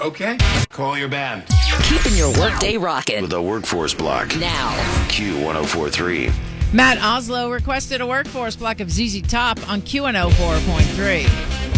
Okay. Call your band. Keeping your workday rocking. With a workforce block. Now. Q1043. Matt Oslo requested a workforce block of ZZ Top on Q104.3.